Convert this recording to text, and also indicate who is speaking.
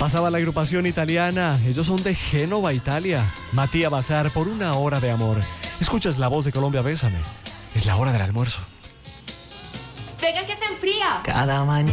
Speaker 1: Pasaba la agrupación italiana, ellos son de Génova, Italia. Matías Bazar, por una hora de amor. Escuchas la voz de Colombia, bésame. Es la hora del almuerzo.
Speaker 2: Venga que se enfría.
Speaker 3: Cada mañana.